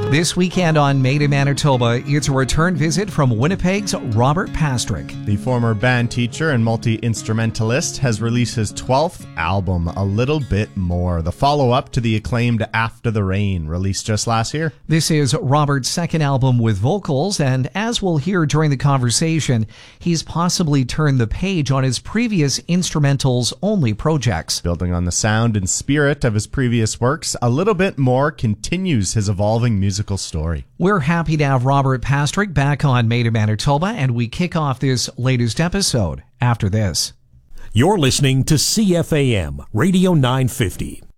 This weekend on Made in Manitoba, it's a return visit from Winnipeg's Robert Pastrick. The former band teacher and multi-instrumentalist has released his 12th album, A Little Bit More, the follow-up to the acclaimed After the Rain, released just last year. This is Robert's second album with vocals, and as we'll hear during the conversation, he's possibly turned the page on his previous instrumentals-only projects. Building on the sound and spirit of his previous works, A Little Bit More continues his evolving musical story. We're happy to have Robert Pastrick back on Made in Manitoba, and we kick off this latest episode after this. You're listening to CFAM Radio 950.